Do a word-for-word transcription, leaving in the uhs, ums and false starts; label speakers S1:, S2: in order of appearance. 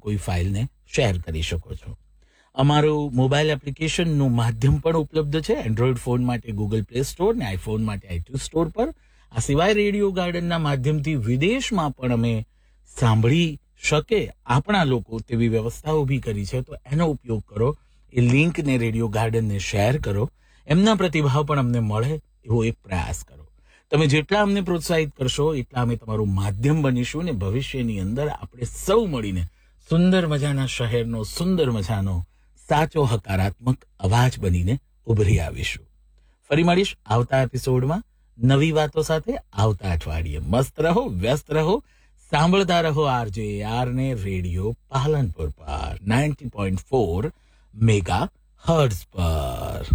S1: કોઈ ફાઇલને શેર કરી શકો છો. અમારું મોબાઈલ એપ્લિકેશનનું માધ્યમ પણ ઉપલબ્ધ છે એન્ડ્રોઈડ ફોન માટે ગૂગલ પ્લે સ્ટોર ને આઈફોન માટે આઈટ્યુન સ્ટોર પર. આ સિવાય રેડિયો ગાર્ડનના માધ્યમથી વિદેશમાં પણ અમે સાંભળી શકે આપણા લોકો તેવી વ્યવસ્થા ઊભી કરી છે. તો એનો ઉપયોગ કરો, એ લિંકને રેડિયો ગાર્ડનને શેર કરો, એમના પ્રતિભાવ પણ અમને મળે એવો એક પ્રયાસ કરો. તમે જેટલા અમને પ્રોત્સાહિત કરશો એટલા અમે તમારું માધ્યમ બનીશું ને ભવિષ્યની અંદર આપણે સૌ મળીને સુંદર મજાના શહેરનો સુંદર મજાનો સાચો હકારાત્મક અવાજ બનીને ઉભરી આવીશું. ફરી મળીશ આવતા એપિસોડમાં નવી વાતો સાથે આવતા અઠવાડિયે. મસ્ત રહો, વ્યસ્ત રહો, સાંભળતા રહો આરજે આર ને રેડિયો પાલનપુર પર ninety point four mega hertz પર.